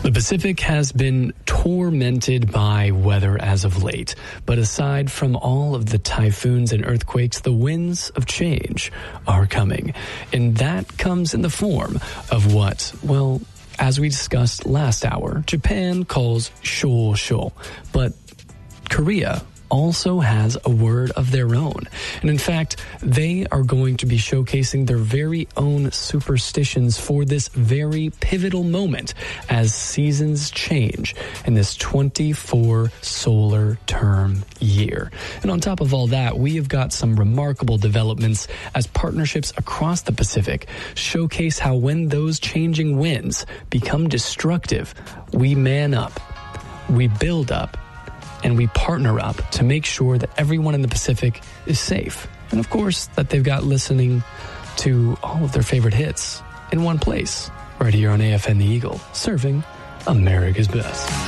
The Pacific has been tormented by weather as of late, but aside from all of the typhoons and earthquakes, the winds of change are coming. And that comes in the form of what, well, as we discussed last hour, Japan calls shōshō, but Korea also has a word of their own. And in fact, they are going to be showcasing their very own superstitions for this very pivotal moment as seasons change in this 24 solar term year. And on top of all that, we have got some remarkable developments as partnerships across the Pacific showcase how when those changing winds become destructive, we man up, we build up, and we partner up to make sure that everyone in the Pacific is safe. And of course, that they've got listening to all of their favorite hits in one place, right here on AFN The Eagle, serving America's best.